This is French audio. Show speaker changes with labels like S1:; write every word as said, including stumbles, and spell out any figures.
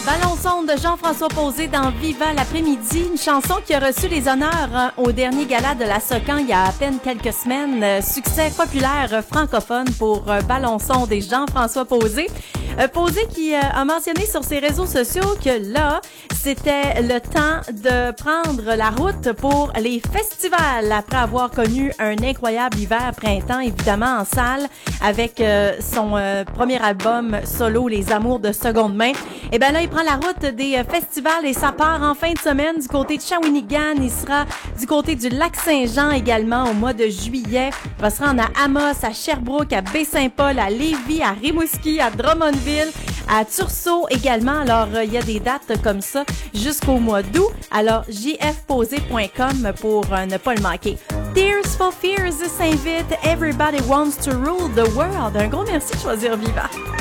S1: Ballon de Jean-François Posé dans Viva l'après-midi, une chanson qui a reçu les honneurs hein, au dernier gala de la Socan il y a à peine quelques semaines. Euh, succès populaire euh, francophone pour euh, Ballon sonde et Jean-François Posé. Euh, Posé qui euh, a mentionné sur ses réseaux sociaux que là, c'était le temps de prendre la route pour les festivals après avoir connu un incroyable hiver-printemps, évidemment en salle, avec euh, son euh, premier album solo, Les Amours de seconde main. Et ben là, il prend la route des euh, festivals et ça part en fin de semaine du côté de Shawinigan. Il sera du côté du Lac-Saint-Jean également au mois de juillet. Il va se rendre à Amos, à Sherbrooke, à Baie-Saint-Paul, à Lévis, à Rimouski, à Drummondville, à Tursault également. Alors, euh, il y a des dates comme ça jusqu'au mois d'août. Alors, j f posé point com pour euh, ne pas le manquer. Tears for Fears s'invite Everybody Wants to Rule the World. Un gros merci de choisir Viva.